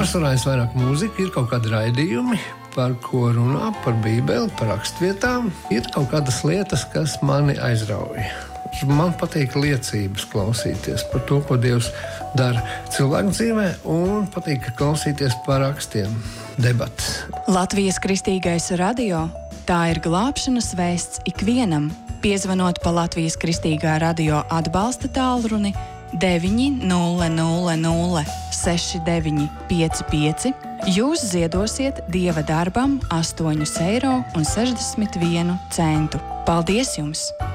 Pārsvarā es vairāk mūzika, ir kaut kādi raidījumi, par ko runā, par Bībeli, par rakstvietām. Ir kaut kādas lietas, kas mani aizrauja. Man patīk liecības klausīties par to, ko Dievs dara cilvēku dzīvē, un patīk klausīties par rakstiem, debatas. Latvijas Kristīgais radio – tā ir glābšanas vēsts ikvienam. Piezvanot pa Latvijas Kristīgā radio atbalsta tālruni 900 6955, jūs ziedosiet Dieva darbam 8,61 eiro. Paldies jums!